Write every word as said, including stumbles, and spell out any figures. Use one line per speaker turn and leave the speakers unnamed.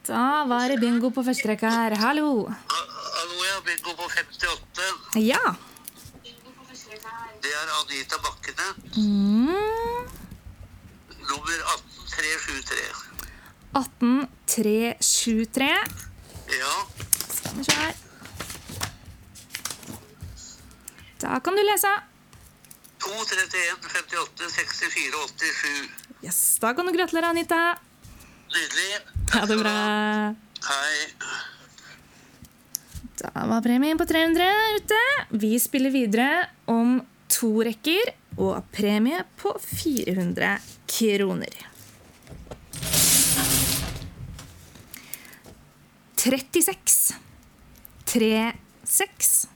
Da var det bingo på første rekke her. Hallo.
Hallo, ja, bingo på femtiåtte.
Ja.
Det er Anita Bakkene.
Mm.
Nummer atten tre sju tre.
atten tre sju tre.
Ja.
Skal vi se her. Da kan du lese.
to trettien femtiåtte sekstifire åttisju.
Yes, da kan du gratulere, Anita.
Nydelig.
Ha det bra.
Hei.
Da var premien på tre hundre ute. Vi spiller videre om to rekker og premie på fire hundre kroner. trettiseks tre seks